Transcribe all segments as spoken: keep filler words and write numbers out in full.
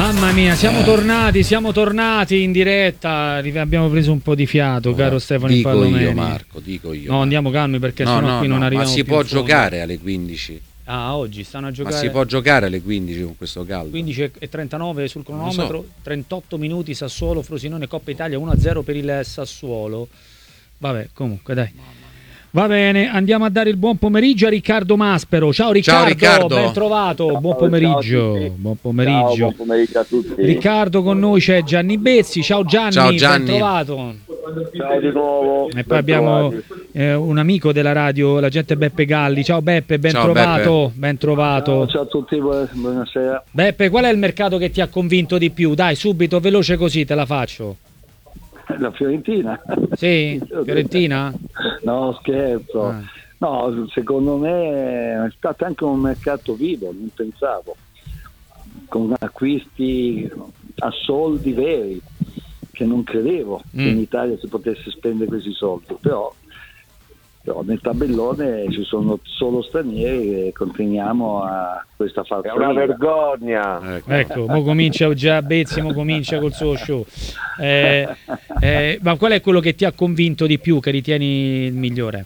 Mamma mia, siamo eh. tornati, siamo tornati in diretta. Abbiamo preso un po' di fiato, caro eh, Stefano Dico Impallomeni. io, Marco, dico io. No, andiamo calmi perché no, sennò no, qui no, non arriviamo ma si più può in fondo. giocare alle quindici. Ah, oggi stanno a giocare. Ma si può giocare alle quindici con questo caldo. quindici e trentanove sul cronometro, so. trentotto minuti Sassuolo Frosinone Coppa Italia uno a zero per il Sassuolo. Vabbè, comunque dai. Va bene, andiamo a dare il buon pomeriggio a Riccardo Maspero. Ciao Riccardo, ciao, Riccardo. ben trovato. Ciao, buon pomeriggio. Ciao buon pomeriggio. Ciao, buon pomeriggio a tutti. Riccardo, con noi c'è Gianni Bezzi. Ciao Gianni, ciao, Gianni. ben trovato. Ciao di nuovo. E poi abbiamo eh, un amico della radio, l'agente Beppe Galli. Ciao Beppe, ben ciao, trovato. Beppe. Ben trovato. Ciao, ciao a tutti, buonasera. Beppe, qual è il mercato che ti ha convinto di più? Dai, subito, veloce così te la faccio. La Fiorentina. Sì? Fiorentina? No, scherzo. Ah. No, secondo me è stato anche un mercato vivo, non pensavo. Con acquisti a soldi veri, che non credevo mm. che in Italia si potesse spendere questi soldi, però, però nel tabellone ci sono solo stranieri e continuiamo a questa falsa. È una vergogna. Ecco, ecco mo comincia già Bezzi, mo comincia col suo show. Eh, eh, ma qual è quello che ti ha convinto di più, che ritieni il migliore?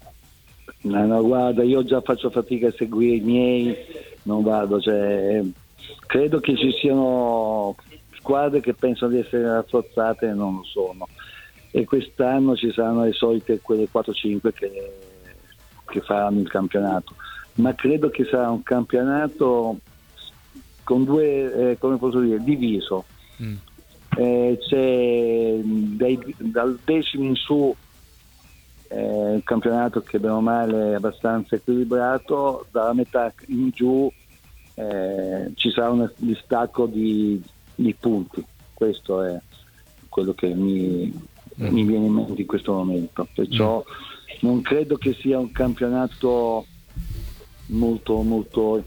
No, no, guarda, io già faccio fatica a seguire i miei, non vado, cioè, credo che ci siano squadre che pensano di essere rafforzate e non lo sono, e quest'anno ci saranno le solite quelle quattro cinque che, che faranno il campionato, ma credo che sarà un campionato con due, eh, come posso dire, diviso. Mm. Eh, c'è dai, dal decimo in su eh, un campionato che bene o male è abbastanza equilibrato, dalla metà in giù eh, ci sarà un distacco di, di punti. Questo è quello che mi, mm. mi viene in mente in questo momento, perciò mm. non credo che sia un campionato molto molto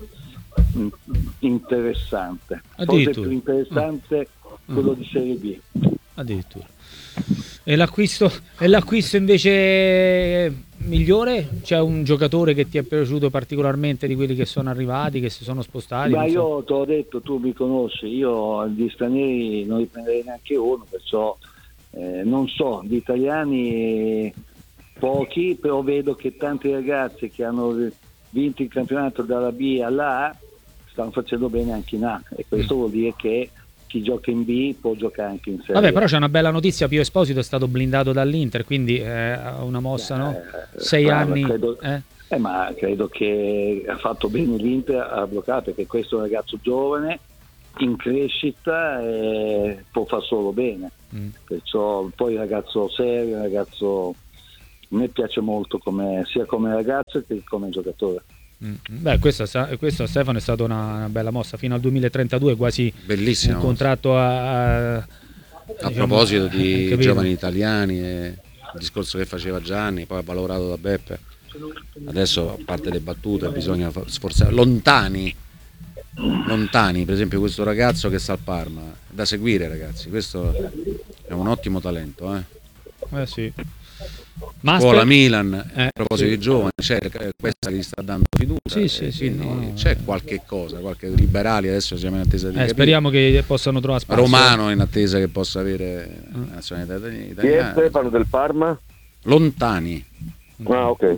interessante, forse più interessante mm. quello di Serie B addirittura. E l'acquisto, e l'acquisto invece migliore? C'è un giocatore che ti è piaciuto particolarmente di quelli che sono arrivati, che si sono spostati? Ma io so. te l'ho detto, tu mi conosci, io di stranieri non li prenderei neanche uno, perciò eh, non so, di italiani pochi, però vedo che tanti ragazzi che hanno vinto il campionato dalla B alla A stanno facendo bene anche in A, e questo mm. vuol dire che chi gioca in B può giocare anche in Serie. Vabbè, però c'è una bella notizia: Pio Esposito è stato blindato dall'Inter, quindi è una mossa, no? Eh, Sei guarda, anni. Credo, eh? Eh, ma credo che ha fatto bene l'Inter a bloccare, perché questo è un ragazzo giovane, in crescita, e può far solo bene. Mm. Perciò poi un ragazzo serio, un ragazzo, a me piace molto come, sia come ragazzo che come giocatore. Beh, questo, questo a Stefano è stata una, una bella mossa, fino al duemilatrentadue quasi. Bellissimo. Un contratto a, a, a diciamo, proposito di capito? giovani italiani, e il discorso che faceva Gianni, poi valorato da Beppe. Adesso, a parte le battute, bisogna sforzare. Lontani, lontani, per esempio questo ragazzo che sta al Parma, da seguire, ragazzi, questo è un ottimo talento, eh. Eh sì. Scuola Milan, eh, a proposito sì. di giovani, c'è questa che gli sta dando fiducia, sì, sì, sì, no, c'è qualche cosa, qualche liberali, adesso siamo in attesa di eh, speriamo che possano trovare spazio. Romano in attesa che possa avere la nazionalità italiana. Chi è Stefano del Parma? Lontani. Ah, ok.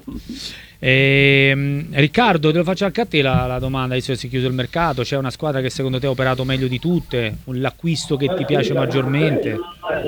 E, Riccardo, te lo faccio anche a te la, la domanda, adesso si è chiuso il mercato, c'è una squadra che secondo te ha operato meglio di tutte, l'acquisto che ti piace maggiormente?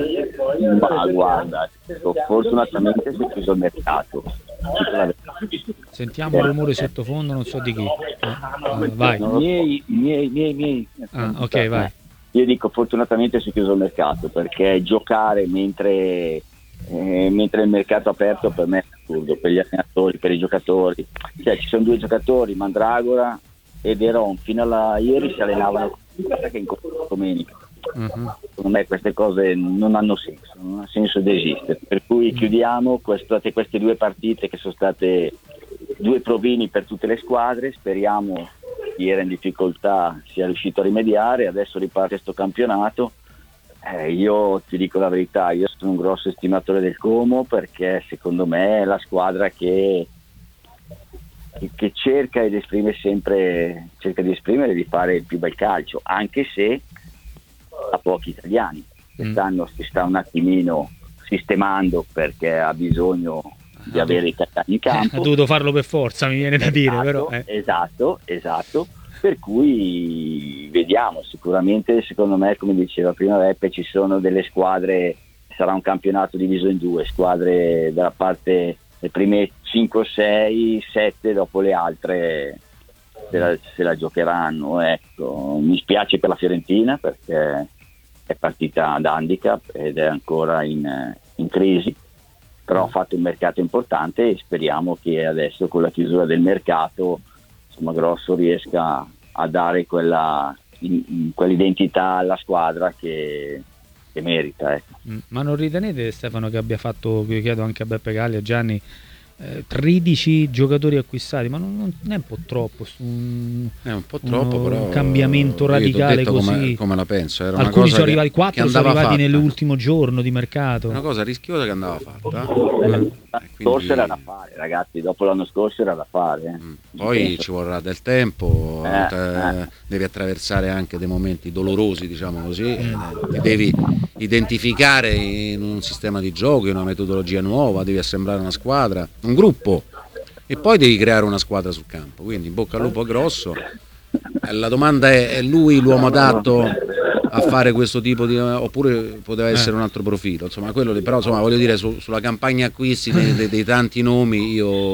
Ma guarda, fortunatamente si è chiuso il mercato. Sentiamo un rumore sottofondo, non so di chi. Eh, vai. Miei, miei, miei, miei. Ah, ok, vai. Io dico fortunatamente si è chiuso il mercato, perché giocare mentre Eh, mentre il mercato aperto per me è assurdo, per gli allenatori, per i giocatori. Cioè, ci sono due giocatori, Mandragora e Deron, fino a ieri si allenavano che in domenica. Uh-huh. Secondo me queste cose non hanno senso, non ha senso di esistere, per cui chiudiamo queste, queste due partite che sono state due provini per tutte le squadre. Speriamo chi era in difficoltà sia riuscito a rimediare, adesso riparte questo campionato. Eh, io ti dico la verità, io sono un grosso estimatore del Como, perché secondo me è la squadra che, che, che cerca ed esprime sempre, cerca di esprimere e di fare il più bel calcio, anche se ha pochi italiani. Quest'anno mm. si sta un attimino sistemando perché ha bisogno di avere i italiani in campo. Ha dovuto farlo per forza, mi viene da esatto, dire, però. Eh. Esatto, esatto. Per cui vediamo, sicuramente secondo me, come diceva prima Beppe, ci sono delle squadre, sarà un campionato diviso in due, squadre dalla parte le prime cinque, sei, sette, dopo le altre se la, se la giocheranno. Ecco, mi spiace per la Fiorentina perché è partita ad handicap ed è ancora in, in crisi, però ha fatto un mercato importante e speriamo che adesso con la chiusura del mercato insomma Grosso riesca a dare quella, in, in quell'identità alla squadra che, che merita. Ecco. Ma non ritenete, Stefano, che abbia fatto, io chiedo anche a Beppe Galli e a Gianni, eh, tredici giocatori acquistati, ma non, non è un po' troppo su un, è un po' troppo, un però cambiamento radicale così come, come la penso. Era alcuni una cosa sono arrivati, quattro sono arrivati fatta. nell'ultimo giorno di mercato, una cosa rischiosa che andava fatta. L'anno mm. scorso quindi... era da fare, ragazzi, dopo l'anno scorso era da fare. Eh. Mm. Poi penso. Ci vorrà del tempo, eh, te, eh. devi attraversare anche dei momenti dolorosi, diciamo così, mm. ti devi identificare in un sistema di gioco, in una metodologia nuova, devi assemblare una squadra, un gruppo. E poi devi creare una squadra sul campo, quindi in bocca al lupo a Grosso. La domanda è: è lui l'uomo adatto a fare questo tipo di, oppure poteva essere un altro profilo? Insomma, quello lì, però insomma, voglio dire, su, sulla campagna acquisti dei, dei, dei tanti nomi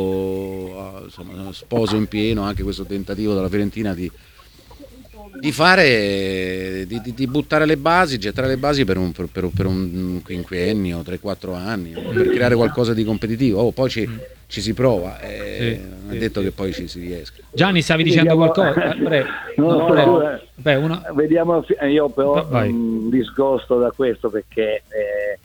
io insomma, sposo in pieno anche questo tentativo della Fiorentina di di fare di, di, di buttare le basi, gettare le basi per un, per, per un quinquennio, tre quattro anni, per creare qualcosa di competitivo. Oh, poi ci, ci si prova, eh, sì, non è sì, detto sì. che poi ci si riesca. Gianni, stavi dicendo vediamo, qualcosa? Eh, no, no, no, prego. no, Beh, una... Vediamo, io però no, mh, discosto da questo perché eh,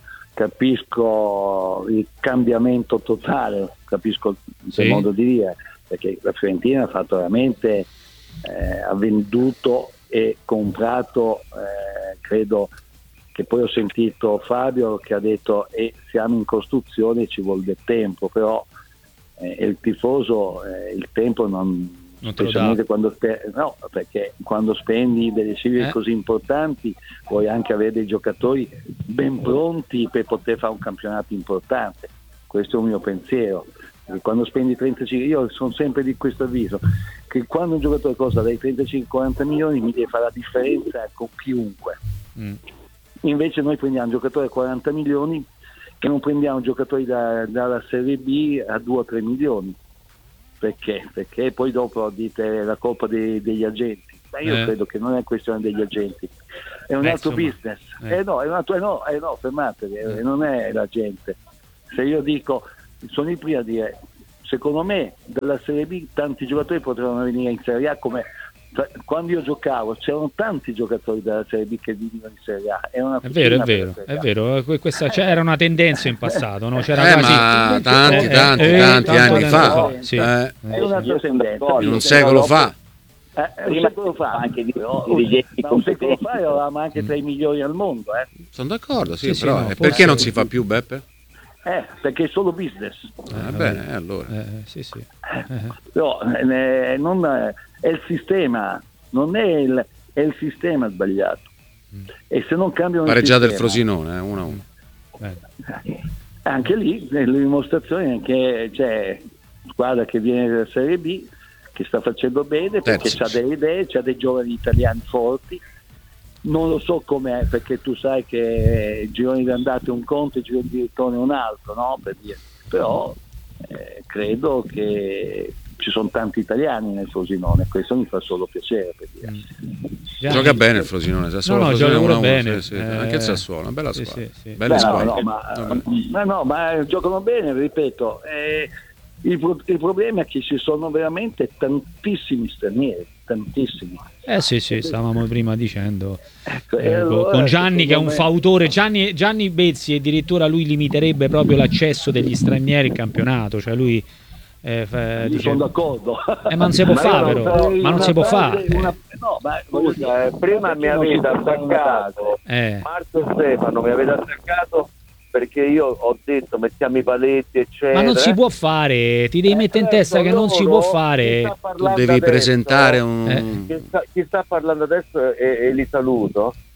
capisco il cambiamento totale, capisco il sì. modo di dire, perché la Fiorentina ha fatto veramente eh, ha venduto e comprato, eh, credo che poi ho sentito Fabio che ha detto e eh, siamo in costruzione, ci vuole del tempo, però eh, il tifoso eh, il tempo non, non specialmente quando spe- no, perché quando spendi delle cifre eh? così importanti vuoi anche avere dei giocatori ben pronti per poter fare un campionato importante. Questo è un mio pensiero. Quando spendi trentacinque, io sono sempre di questo avviso, che quando un giocatore costa dai trentacinque quaranta milioni mi deve fare la differenza con chiunque. Mm. Invece noi prendiamo un giocatore a quaranta milioni e non prendiamo giocatori da, dalla Serie B a due o tre milioni. Perché? Perché poi dopo dite la colpa dei, degli agenti. Ma io eh. credo che non è questione degli agenti, è un Beh, altro insomma, business. Eh. Eh no, è un altro, eh no, eh no, fermatevi, eh. non è la gente. Se io dico, sono i primi a dire, secondo me dalla Serie B tanti giocatori potevano venire in Serie A, come quando io giocavo c'erano tanti giocatori della Serie B che venivano in Serie A. È, una è vero, è vero, è vero. Questa c'era una tendenza in passato, no? C'era eh, quasi... ma tanti, eh, tanti, eh, tanti anni fa, fa. Sì. Eh. È una tendenza. In un secolo fa. Eh, un secolo fa anche di dirigenti un secolo fa eravamo anche tra i migliori al mondo. Eh. Sono d'accordo, sì, sì però sì, no, perché non si fa più, Beppe? Eh, perché è solo business. Eh, bene, eh, allora. Eh, sì, sì. Eh, però eh, non, è il sistema, non è il, è il sistema sbagliato. Mm. E se non cambiano pareggiato il, il Frosinone, eh, uno a uno. Eh, anche lì nelle dimostrazioni che c'è squadra che viene dalla Serie B che sta facendo bene perché ha delle idee, c'ha dei giovani italiani forti. Non lo so com'è, perché tu sai che il girone di andata è un conto e il girone di ritorno è un altro, no? Per dire. Però eh, credo che ci sono tanti italiani nel Frosinone, questo mi fa solo piacere, per dire. Mm. Gioca bene il Frosinone, Sassuolo, no, no, Frosinone gioca uno bene. sì, sì. Eh, anche il Sassuolo, una bella sì, squadra. Sì, sì. Belle Beh, squadre. no, no, ma, ma no, ma giocano bene, ripeto. Eh, il, pro- il problema è che ci sono veramente tantissimi stranieri, tantissimi. Eh sì, sì, stavamo prima dicendo ecco, eh, allora, con Gianni che è un me... fautore, Gianni, Gianni Bezzi, addirittura lui limiterebbe proprio l'accesso degli stranieri in campionato, cioè lui eh, fa, dice... sono d'accordo, eh, ma non si può fare però, ma non si può fare. Una... No, ma scusa, eh, prima mi avete attaccato, eh. Marco e Stefano mi avete attaccato perché io ho detto mettiamo i paletti eccetera, ma non si può fare, ti devi eh, mettere in testa che non si può fare, tu devi adesso, presentare un eh. chi, sta, chi sta parlando adesso e, e li saluto,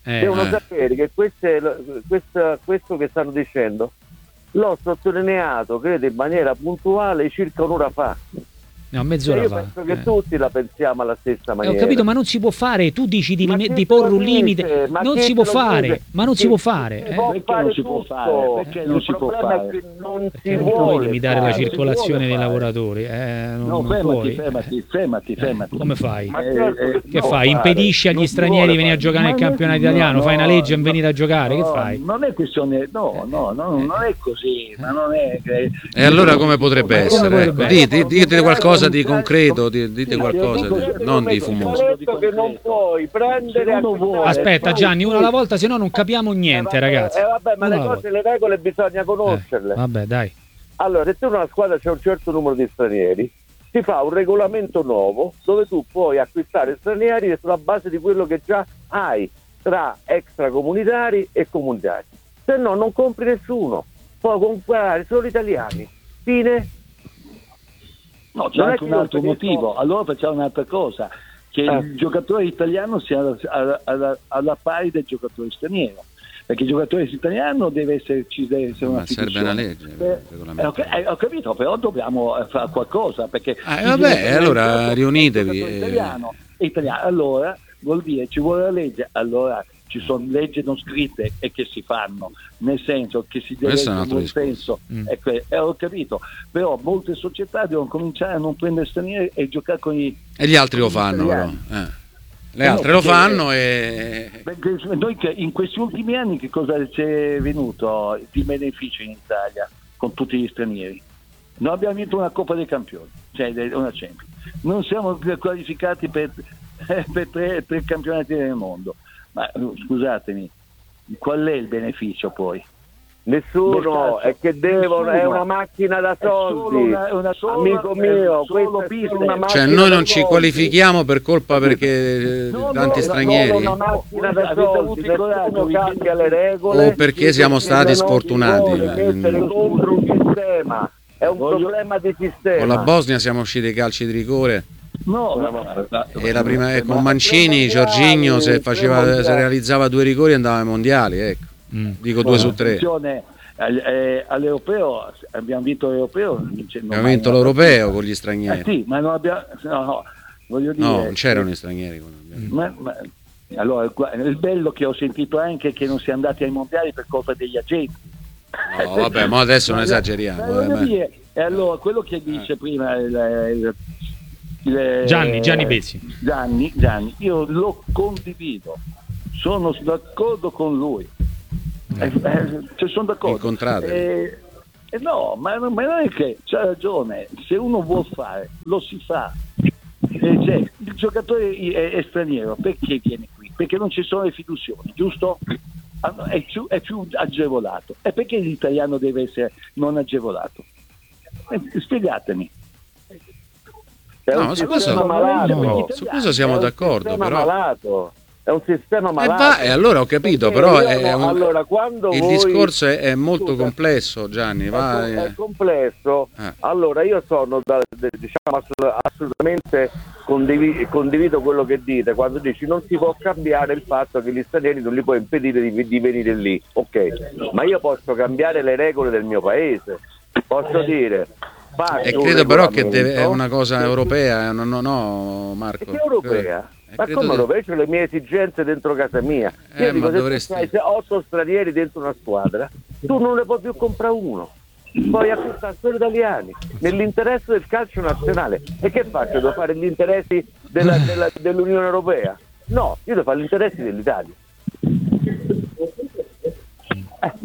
Eh, devono eh. sapere che queste, questa, questo che stanno dicendo l'ho sottolineato, credo, in maniera puntuale circa un'ora fa. No, mezz'ora Io fa. penso che Eh. tutti la pensiamo alla stessa Eh, maniera. ho capito, ma non si può fare. Tu dici di, Ma lim- chi di te lo porre un dice? limite. Ma Non chi si te può lo fare. dice? Ma non si Sì, può fare. si eh. può Perché fare non si può tutto. fare? Perché non Il si può problema fare? è che non Perché si non puoi vuole limitare fare. la circolazione si dei vuole lavoratori. Eh, non, No, non fermati, puoi. fermati, fermati, fermati. Come fai? Ma Eh, certo eh, che si Che può fai? fare. Impedisci agli Non si stranieri vuole di venire a fare. giocare nel Ma campionato no, italiano? Fai una no, legge e no, venire a giocare? Che no, fai? Non è questione, no, no, no, non è così, ma non è che... E allora come potrebbe Ma come essere? potrebbe Ecco, essere? dite, dite qualcosa di concreto, di- dite Sì, qualcosa, dico- di- non di fumoso. Ho detto che non puoi prendere Se uno acquistare- vuole- Aspetta, Eh, Gianni, sì. una alla volta, se no non capiamo niente, Eh, vabbè, ragazzi. eh, vabbè, ma Una le alla cose, le regole bisogna Eh, conoscerle. vabbè, dai. Allora, se tu in una squadra c'è un certo numero di stranieri, si fa un regolamento nuovo dove tu puoi acquistare stranieri sulla base di quello che già hai tra extracomunitari e comunitari. Se no non compri nessuno, puoi comprare solo italiani. Fine. No, c'è Non è anche che un io altro penso- motivo. Allora facciamo un'altra cosa, che Eh. il giocatore italiano sia alla, alla- alla- alla pari del giocatore straniero. Perché il giocatore italiano deve essere, ci deve essere una Ma serve fiducia. una legge, Eh, un regolamento. eh, ho, eh, ho capito, però dobbiamo eh, fare qualcosa. Perché Ah, e il vabbè, giocatore- allora il giocatore riunitevi, Italiano, è italiano. Allora vuol dire ci vuole la legge, allora ci sono leggi non scritte e che si fanno, nel senso che si deve Questo è un un altro buon discorso. senso. Mm. Ecco, eh, ho capito, però molte società devono cominciare a non prendere stranieri e giocare con i... E gli altri lo con gli fanno però. italiani. eh. Le Eh no, altre lo perché- fanno e... Perché noi che in questi ultimi anni che cosa ci è venuto di beneficio in Italia con tutti gli stranieri? Noi abbiamo vinto una Coppa dei Campioni, cioè una Champions. Non siamo qualificati per, per tre, tre campionati del mondo. Ma scusatemi, qual è il beneficio poi? Nessuno, Mercato. è che devono, è Nessuno. una macchina da È solo soldi. una- una sola- Amico è mio, solo questa è solo business. una macchina Cioè noi da non ci soldi. qualifichiamo per colpa perché No, tanti no, stranieri Solo una macchina da Avete avuto soldi, il coraggio, nessuno vi- cambia le regole. o perché siamo stati non si sfortunati. vuole mettere eh. contro un sistema, è un Voglio- problema di sistema. Con la Bosnia siamo usciti ai calci di rigore No, no, no, e la prima, e con ma- Mancini, Giorginio se, faceva, se realizzava due rigori andava ai mondiali, ecco. Mm. Dico due su tre. Attenzione, al- eh, all'europeo abbiamo vinto l'europeo, non c'è- non Abbiamo mai vinto andato. l'europeo con gli Eh stranieri. sì, ma non abbiamo, no, no, voglio dire, No, non c'erano i stranieri. quando abbiamo- ma- ma- allora qua- il bello che ho sentito anche è che non si è andati ai mondiali per colpa degli agenti. No, vabbè, ma adesso non Ma- esageriamo. ma eh, voglio ma- dire, e allora quello che dice prima il, il- il- Gianni, Gianni Bezzi. Gianni, Gianni, io lo condivido, sono d'accordo con lui. Eh, eh, cioè, sono d'accordo. Incontrate. Eh, eh, no, ma, ma non è che c'ha ragione, se uno vuol fare, lo si fa. Eh, cioè, il giocatore è, è straniero, perché viene qui? Perché non ci sono le fiduzioni, giusto? Ah, no, È più, è più agevolato. E perché l'italiano deve essere non agevolato? Eh, spiegatemi. È un No, su sistema questo- malato. no, su questo siamo È un d'accordo, sistema però. malato. È un sistema E, malato. va, e allora ho capito, Perché però io è no, un- allora, quando il voi- discorso è, è molto Scusa. complesso, Gianni. È, Va, com- è eh. complesso. Eh. Allora io sono da- de- diciamo assolut- assolutamente condivi- condivido quello che dite quando dici non si può cambiare il fatto che gli stranieri non li può impedire di, di venire lì, ok, ma io posso cambiare le regole del mio paese, posso dire faccio E un credo però che deve- è regolamento. una cosa europea, no, no, no Marco. Perché europea? Eh, Ma credo come di- europea? Io ho le mie esigenze dentro casa mia. Eh, Io dico, ma se dovresti- tu hai otto stranieri dentro una squadra, tu non ne puoi più comprare uno. Puoi acquistare solo italiani nell'interesse del calcio nazionale. E che faccio? Devo fare gli interessi della- della- dell'Unione Europea? No, io devo fare gli interessi dell'Italia. Eh.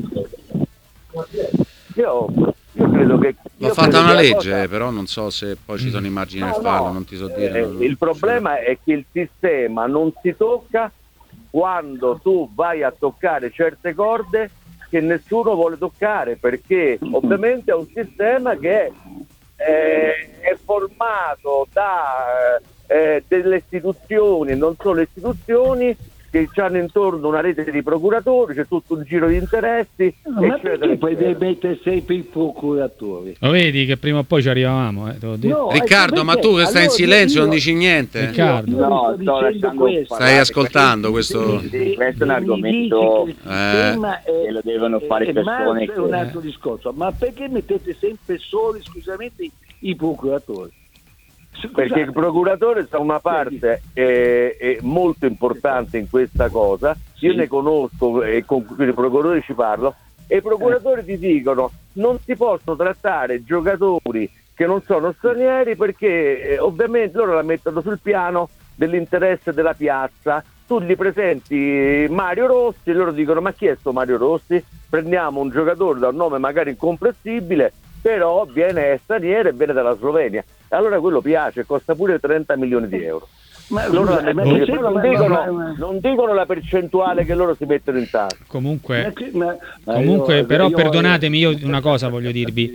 Io, io credo che Va io fatta credo una che la legge, cosa- però non so se poi ci sono i margini No, nel farlo, no. non ti so dire. Eh, non- il problema è che il sistema non si tocca quando tu vai a toccare certe corde che nessuno vuole toccare, perché ovviamente è un sistema che è, eh, è formato da eh, delle istituzioni, non solo istituzioni, che hanno intorno una rete di procuratori, c'è tutto un giro di interessi. No, ma perché poi devi mettere sempre i procuratori? Lo vedi che prima o poi ci arrivavamo, eh, te l'ho detto. No, Riccardo, ma tu che stai in silenzio non dici niente? Riccardo. Io No, sto sto dicendo lasciando questo. Stai ascoltando Se- questo? se- Sì, questo è un se argomento, mi dici che il sistema è- che lo devono fare è- è persone marzo, è un che- altro discorso, ma perché mettete sempre soli, esclusivamente, i procuratori? Scusate. Perché il procuratore da una parte è, è molto importante in questa cosa, io Sì. ne conosco e con i procuratori ci parlo, e i procuratori ti dicono non si possono trattare giocatori che non sono stranieri perché eh, ovviamente loro la mettono sul piano dell'interesse della piazza. Tu gli presenti Mario Rossi e loro dicono ma chi è sto Mario Rossi? Prendiamo un giocatore da un nome magari incomprensibile, però viene è straniero e viene dalla Slovenia. E allora quello piace, costa pure trenta milioni di euro. Ma, Loro scusa, la ma- mettono- ma- però non, ma- dicono, ma- non dicono la percentuale che loro si mettono in tasca. Comunque, ma- ma comunque io- però io- perdonatemi, io una cosa voglio dirvi.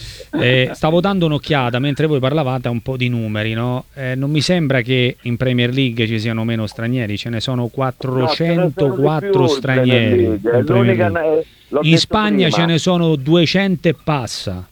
Eh, stavo dando un'occhiata mentre voi parlavate a un po' di numeri, no? Eh, non mi sembra che in Premier League ci siano meno stranieri, ce ne sono quattrocentoquattro stranieri in Premier League. In Spagna ce ne sono duecento e passa.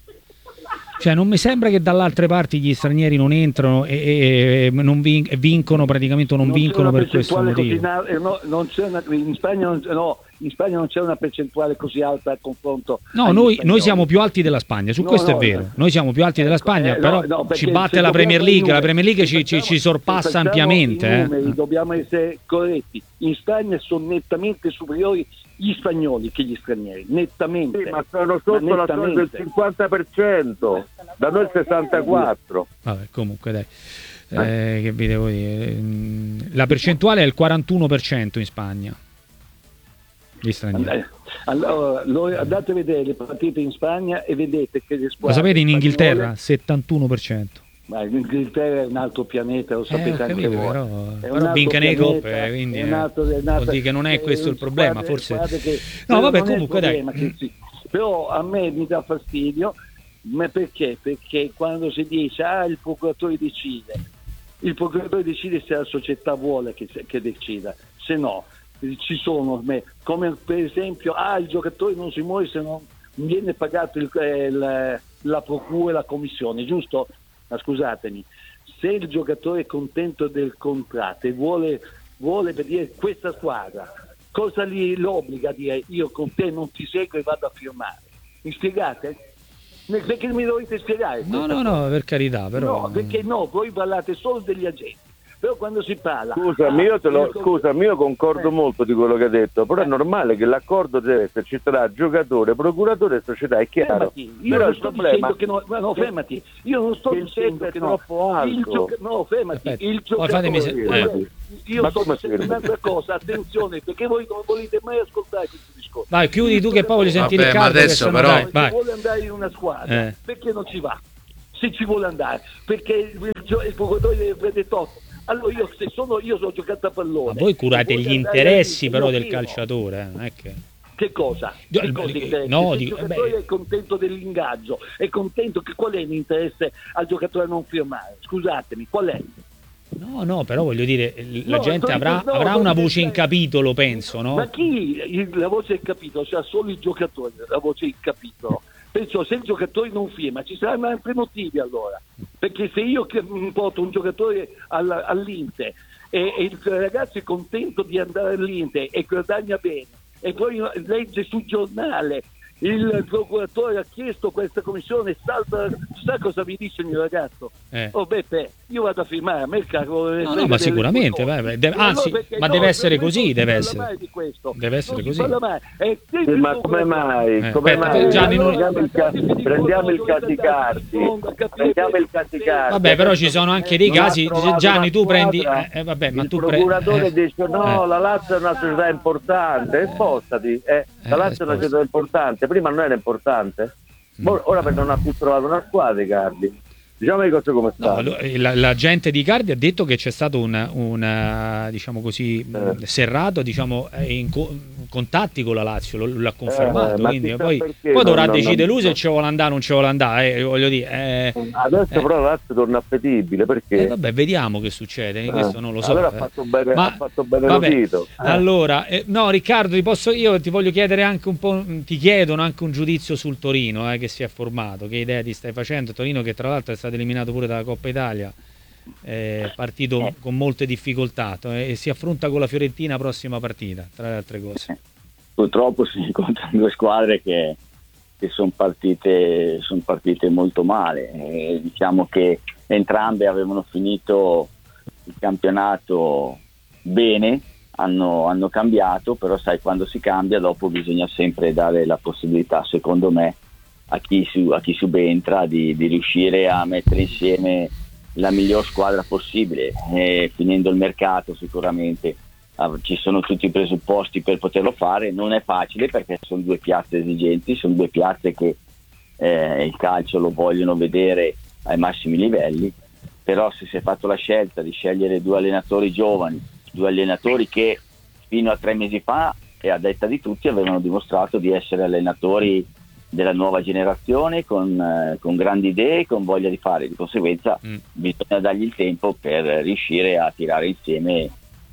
Cioè non mi sembra che dall'altre parti gli stranieri non entrano e, e- e non vin- vincono praticamente o non, non c'è vincono una per questo percentuale motivo. così na- eh, no, non c'è una- in, Spagna non, no, in Spagna non c'è una percentuale così alta a confronto. No, agli noi, noi spagnoli. siamo più alti della Spagna, su No, questo no, è vero. no. Noi siamo più alti della Spagna, Eh, però no, no, ci perché batte se la Premier dobbiamo League. La i Premier League numeri, ci, ci- se ci sorpassa facciamo ampiamente. i eh. numeri, dobbiamo essere corretti. In Spagna sono nettamente superiori gli spagnoli che gli stranieri, nettamente. Sì, ma sono sotto Ma la soglia del nettamente. cinquanta per cento, da noi il sessantaquattro. Vabbè, comunque dai. Eh, che vi devo dire? Mm, La percentuale è il quarantuno per cento in Spagna. Gli stranieri. Eh, Allora, lo- andate a vedere le partite in Spagna e vedete che le Lo squadre sapete in Inghilterra? spagnole- settantuno per cento. Ma l'Inghilterra è un altro pianeta, lo Eh, sapete ho anche capito, voi. però, È un però altro vincono le pianeta, coppe, quindi è un eh, altro- è un altro- vuol dire che non è eh, questo il squadre- problema, forse. squadre che- No, però vabbè, non è il comunque dai. problema che sì. Però a me mi dà fastidio, ma perché? Perché quando si dice ah il procuratore decide, il procuratore decide se la società vuole che, che decida, se no ci sono me- come per esempio ah il giocatore non si muove se non viene pagato il, eh, il- la procura e la commissione, giusto? Ma scusatemi, se il giocatore è contento del contratto e vuole, vuole per dire questa squadra, cosa gli lo obbliga a dire io con te non ti seguo e vado a firmare? Mi spiegate? Perché mi dovete spiegare? No, questa no, cosa? no, per carità, però. No, perché no, voi parlate solo degli agenti. Però quando si parla Scusami, ah, io, te lo, il- scusami, io concordo Eh. molto di quello che hai detto, però è normale che l'accordo deve esserci tra giocatore, procuratore e società, è chiaro. Fermati, io Però non il sto problema dicendo che no, ma no, fermati, io non sto che il dicendo tetto è che no, troppo alto. il gioca- no, fermati, Aspetta, il poi fatemi giocatore, se- eh. io Ma sto come dicendo si- un'altra cosa, attenzione, perché voi non volete mai ascoltare questo discorso. Vai, chiudi tu che poi voglio sentire Vabbè, ma Riccardo. adesso che sennò- però- dai, Se vai. vuole andare in una squadra, Eh. perché non ci va? Se ci vuole andare, perché il, gio- il giocatore deve prendere tot. Allora io se sono io sono giocato a pallone. Ma voi curate e gli voglio andare interessi lì, però io del firmo. calciatore, eh, non è che... Che cosa? Io- Che cosa eh, interessa? no, Se dico- il giocatore beh- è contento dell'ingaggio, è contento che qual è l'interesse al giocatore a non firmare? Scusatemi, qual è? No, no, però voglio dire, l- la No, gente sto avrà, dicendo- no, avrà sto una dicendo- voce in capitolo, penso, no? Ma chi il- la voce in capitolo? Cioè solo il giocatore la voce in capitolo. Perciò se il giocatore non firma ci saranno altri motivi allora. Perché se io che- mi porto un giocatore alla- all'Inter e, e il ragazzo è contento di andare all'Inter e guadagna bene e poi legge sul giornale il procuratore ha chiesto questa commissione, salta, sa cosa mi dice il mio ragazzo? Eh. Oh Beppe, io vado a firmare, a me il cavolo me ne No, no, frega ma delle sicuramente, tue cose. vai, vai, deve- E allora anzi, perché ma no, deve essere per me così, non si deve parla essere. mai di questo. Deve essere Non così. si parla mai. È Sì, ma come mai? Eh, Come aspetta, mai? Gianni, non- prendiamo il, ca- prendiamo il Casicardi, prendiamo il Casicardi. Vabbè, però ci sono anche dei Non ha casi, trovato Gianni, una tu prendi... squadra, Eh, eh, vabbè, ma il tu pre- procuratore eh, dice no, eh. la Lazio è una società importante, spostati, eh, la Eh, Lazio è una spostati. società importante, prima non era importante, Mm. Ora- ora per non ha più trovato una squadra Cardi. Diciamo le cose come No, stanno. lo- la, la gente di Cardi ha detto che c'è stato un, un, eh, diciamo così, Eh. mh, serrato, diciamo, eh, inco- contatti con la Lazio, lo- l'ha confermato, Eh, ma quindi chissà poi, perché poi dovrà non- non- decidere lui se non- ci vuole andare o non ci vuole andare, eh, voglio dire. eh, Adesso eh. però la Lazio torna appetibile perché Eh, vabbè, vediamo che succede, questo non lo so. allora eh. ha fatto bene, Ma- ha fatto bene vabbè, Lotito. allora, eh, no, Riccardo, ti posso, io ti voglio chiedere anche un po', ti chiedono anche un giudizio sul Torino, eh, che si è formato, che idea ti stai facendo? Torino che tra l'altro è stato eliminato pure dalla Coppa Italia, è partito con molte difficoltà, eh, e si affronta con la Fiorentina prossima partita, tra le altre cose. Purtroppo si incontrano due squadre che, che sono partite, son partite molto male. E diciamo che entrambe avevano finito il campionato bene, hanno, hanno cambiato, però sai, quando si cambia dopo bisogna sempre dare la possibilità, secondo me, a chi, su, a chi subentra di, di riuscire a mettere insieme la miglior squadra possibile. E finendo il mercato sicuramente ci sono tutti i presupposti per poterlo fare. Non è facile perché sono due piazze esigenti, sono due piazze che eh, il calcio lo vogliono vedere ai massimi livelli, però se si è fatto la scelta di scegliere due allenatori giovani, due allenatori che fino a tre mesi fa e a detta di tutti avevano dimostrato di essere allenatori della nuova generazione con, eh, con grandi idee, con voglia di fare, di conseguenza mm. bisogna dargli il tempo per riuscire a tirare insieme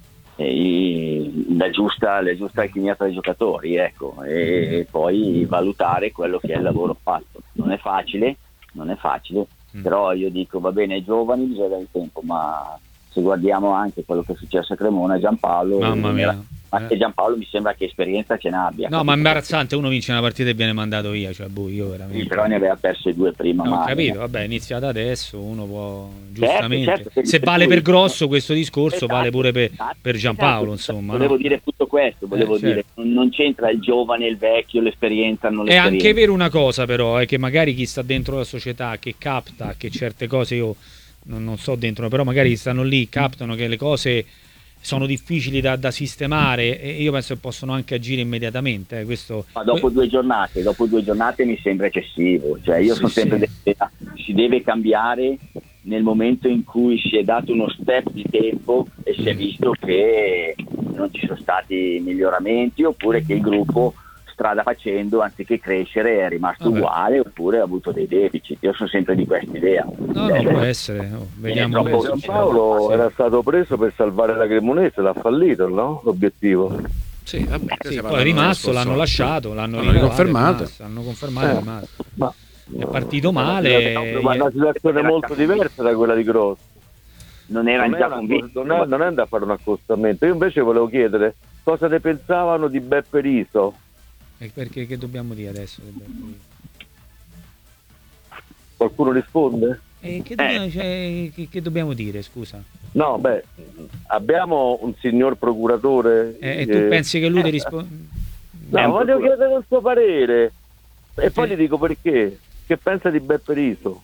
la giusta, la giusta alchimia tra i giocatori, ecco, e, e poi valutare quello che è il lavoro fatto. Non è facile, non è facile, mm. però io dico va bene, ai giovani bisogna dare il tempo, ma se guardiamo anche quello che è successo a Cremona, Giampaolo, mamma mia, era, anche Giampaolo mi sembra che esperienza ce n'abbia. No, ma è imbarazzante, uno vince una partita e viene mandato via, cioè boh, io veramente. Sì, però ne aveva perse due prima. No, ho male. capito, vabbè, è iniziato adesso, uno può giustamente. Certo, certo, se per vale cui- per grosso questo discorso, Esatto, vale pure per, esatto, per Giampaolo, esatto. insomma. Volevo no? dire tutto questo, volevo Eh, certo. dire, non- non c'entra il giovane, il vecchio, l'esperienza, non È l'esperienza. anche vero una cosa però, è che magari chi sta dentro la società, che capta che certe cose, io non, non so dentro, però magari stanno lì, captano che le cose sono difficili da, da sistemare e io penso che possono anche agire immediatamente. Eh, questo... Ma dopo due giornate, dopo due giornate mi sembra eccessivo, cioè io Sì, sono sempre sì. dell'idea, si deve cambiare nel momento in cui si è dato uno step di tempo e si è visto che non ci sono stati miglioramenti, oppure che il gruppo strada facendo anziché crescere è rimasto Vabbè. uguale, oppure ha avuto dei deficit. Io sono sempre di questa idea. No, no, può essere, no, vediamo. troppo- adesso. Giampaolo Sì. era stato preso per salvare la Cremonese, l'ha fallito, no? L'obiettivo. Sì, vabbè, Sì, stiamo poi è parlando rimasto, dello l'hanno scorso lasciato, l'hanno L'hanno rinnovato, riconfermato. è rimasto, hanno confermato, è Eh, rimasto. ma È partito male. ma una situazione molto diversa da quella di Gross. Non era Non è, già una convinto. cosa- non è- non è da fare un accostamento. Io invece volevo chiedere cosa ne pensavano di Beppe Riso. E perché che dobbiamo dire adesso? Qualcuno risponde? E che, dobbiamo, cioè, che, che dobbiamo dire, scusa? No, beh, abbiamo un signor procuratore. Eh, e tu eh, pensi che lui ti risponda? No, voglio chiedere il suo parere. E poi Sì. gli dico perché. Che pensa di Beppe Riso?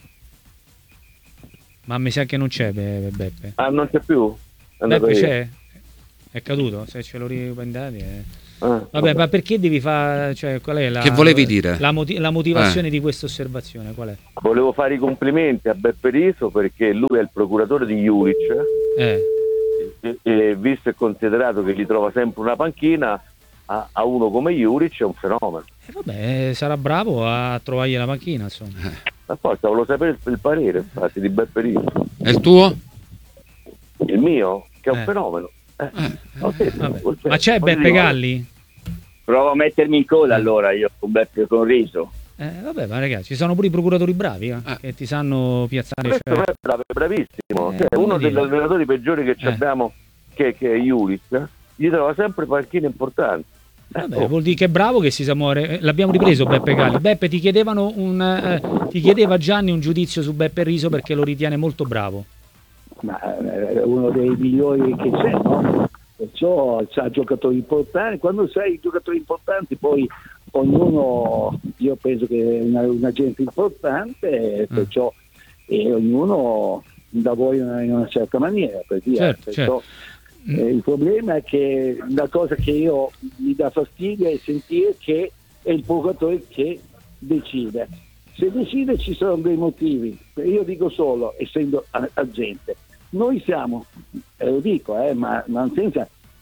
Ma mi sa che non c'è Be- Beppe. Ah, non c'è più? È andato Beppe via. c'è? È caduto? Se ce lo riprendete. Eh. Ah, Vabbè, ma perché devi fare, cioè, qual è la, Che volevi dire? La, moti- la motivazione di questa osservazione, qual è? Volevo fare i complimenti a Beppe Riso perché lui è il procuratore di Juric Eh, e, e visto e considerato che gli trova sempre una panchina, a, a uno come Juric è un fenomeno. eh, vabbè, sarà bravo a trovargli la macchina, insomma. Ma forza, volevo sapere il, il parere infatti di Beppe Riso. E il tuo? Il mio, che è un Eh. fenomeno. Eh, Eh, ho detto, Vabbè. col- Ma c'è poi Beppe dico, Galli? Provo a mettermi in coda allora io con Beppe con Riso. Eh, vabbè, ma ragazzi, ci sono pure i procuratori bravi, eh, Eh. che ti sanno piazzare. Questo Cioè... è bravo, è bravissimo. Eh, Cioè, come uno dire. degli allenatori peggiori che Eh. abbiamo, che, che è Juric, gli trova sempre panchine importanti. Eh, Vabbè, oh. vuol dire che è bravo che si sa muovere. Eh, L'abbiamo ripreso Beppe Galli. Beppe, ti chiedevano un eh, ti chiedeva Gianni un giudizio su Beppe Riso perché lo ritiene molto bravo. Ma è uno dei migliori che c'è, no? Perciò c'ha giocatori importanti, quando sai i giocatori importanti poi ognuno, io penso che è una, una gente importante, perciò e ognuno lavora in una certa maniera, per dire. Certo, Perciò, certo. eh, il problema è che la cosa che io mi dà fastidio è sentire che è il procuratore che decide. Se decide ci sono dei motivi, io dico solo, essendo agente, noi siamo, e lo dico, eh, ma, ma senza,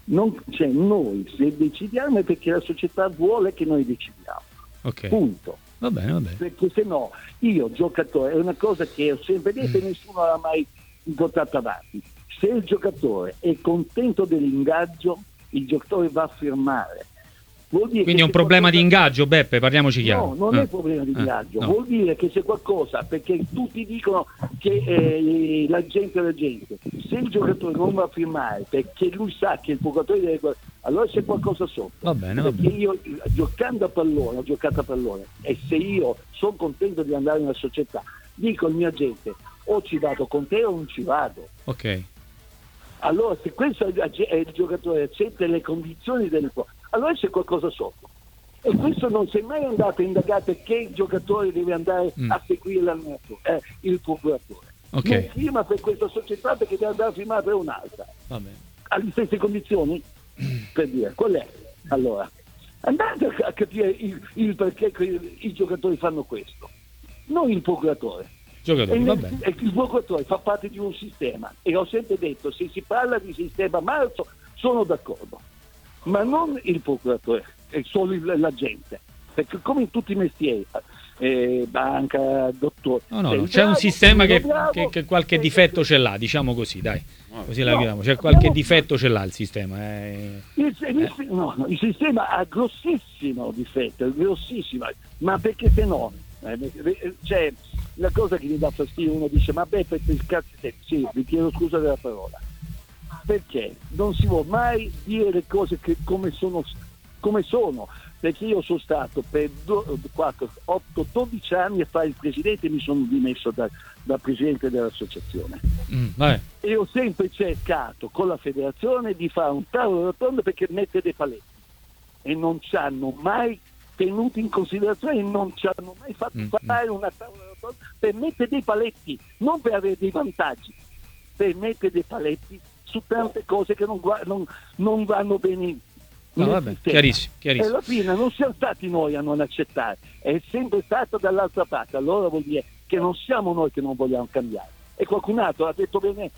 Non, cioè, noi se decidiamo è perché la società vuole che noi decidiamo. Ok. Punto. Va bene, va bene. Perché se no, io giocatore, è una cosa che ho sempre detto e nessuno l'ha mai portato avanti. Se il giocatore è contento dell'ingaggio, il giocatore va a firmare. Vuol dire Quindi è un problema qualcosa... di ingaggio, Beppe, parliamoci chiaro. No, non ah. è un problema di ingaggio, ah, no. vuol dire che c'è qualcosa, perché tutti dicono che eh, la gente è la gente. Se il giocatore non va a firmare perché lui sa che il giocatore deve... allora c'è qualcosa sotto. Va bene, va perché bene. io giocando a pallone, ho giocato a pallone e se io sono contento di andare nella società, dico al mio agente o ci vado con te o non ci vado. Ok. Allora se questo è il giocatore accetta le condizioni del allora c'è qualcosa sotto. E questo non si è mai andato a indagare perché il giocatore deve andare mm. a seguire l'allenatore, eh, il procuratore. Okay. Non firma per questa società perché deve andare a firmare per un'altra. Va bene. Ha le stesse condizioni? Per dire, qual è? Allora, andate a capire il, il perché i giocatori fanno questo. Non il procuratore. Giocatori, e va nel, bene. e il procuratore fa parte di un sistema e ho sempre detto se si parla di sistema marzo sono d'accordo, ma non il procuratore, è solo il, l'agente, perché come in tutti i mestieri, eh, banca, dottore, no, no, no. C'è bravo, un sistema che, bravo, che, che qualche difetto ce l'ha, diciamo così, dai, così la chiamiamo, c'è qualche difetto ce l'ha il sistema. Eh. Il, il, eh. no, no, il sistema ha grossissimo difetto, grossissimo, ma perché se no, eh, c'è la cosa che mi dà fastidio, uno dice ma beh per il cazzo te, sì, vi chiedo scusa della parola, perché non si può mai dire le cose che come sono, come sono, perché io sono stato per quattro, otto, dodici anni a fare il presidente e mi sono dimesso da, da presidente dell'associazione mm, vabbè. E ho sempre cercato con la federazione di fare un tavolo rotondo perché mette dei paletti e non ci hanno mai tenuti in considerazione e non ci hanno mai fatto mm, fare una tavola rotonda per mettere dei paletti, non per avere dei vantaggi, per mettere dei paletti su tante cose che non, non, non vanno bene. No, vabbè, chiarissimo, chiarissimo. E alla fine non siamo stati noi a non accettare, è sempre stato dall'altra parte, allora vuol dire che non siamo noi che non vogliamo cambiare. E qualcun altro ha detto bene,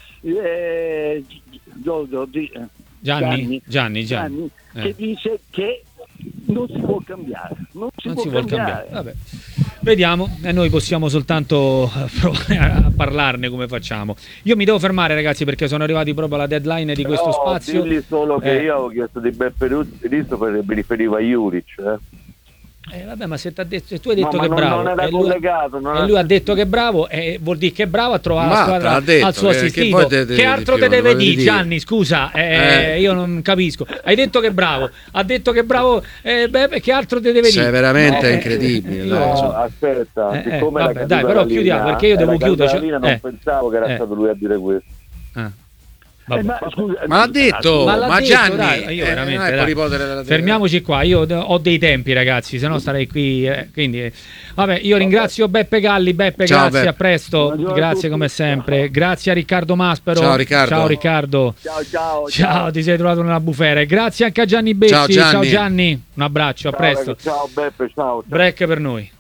eh, Giorgio, eh, Gianni, Gianni, Gianni, Gianni eh. che dice che non si può cambiare, non si non può si vuol cambiare. cambiare. Vabbè. Vediamo, e noi possiamo soltanto provare a parlarne come facciamo. Io mi devo fermare, ragazzi, perché sono arrivati proprio alla deadline di questo no, spazio. Digli solo che eh. io avevo chiesto di Beppe Rizzo perché mi riferivo a Juric. Eh. Eh, vabbè, ma se, detto, se tu hai detto no, che è non, bravo non era e lui, collegato, non e era... lui ha detto che è bravo, e vuol dire che è bravo a trovare la squadra detto, al suo che, assistito. Che, che, te, che altro te te deve dire, dire, Gianni? Scusa, eh, eh. io non capisco. Hai detto che è bravo, ha detto che è bravo, eh, beh, che altro te deve dire? Sei veramente no, incredibile. Eh, no, no, aspetta, eh, siccome eh, la vabbè, dai, però linea, chiudiamo perché io devo chiudere. Cioè, non eh, pensavo che era eh. stato lui a dire questo. Ah. Eh, ma, scusa, ma l'ha detto, ma, ma, l'ha Gianni, detto, dai, io eh, veramente, non è dai. della... Fermiamoci qua, io ho dei tempi, ragazzi, se no starei qui, eh, quindi eh. vabbè, io ringrazio Beppe Galli. Beppe, ciao, grazie, Beppe. a presto. Buongiorno Grazie a come sempre, grazie a Riccardo Maspero. Ciao Riccardo. Ciao Riccardo. ciao, ciao, Ciao, ti sei trovato nella bufera. Grazie anche a Gianni Bessi. Ciao Gianni, ciao Gianni. Un abbraccio, a Ciao, presto. ragazzi, ciao Beppe, ciao. ciao. Break per noi.